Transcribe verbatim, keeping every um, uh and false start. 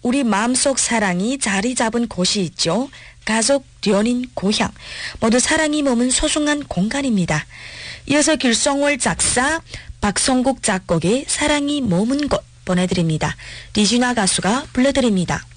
우리 마음속 사랑이 자리 잡은 곳이 있죠. 가족, 연인, 고향 모두 사랑이 머문 소중한 공간입니다. 이어서 길성월 작사, 박성국 작곡의 사랑이 머문 곳 보내드립니다. 리주나 가수가 불러드립니다.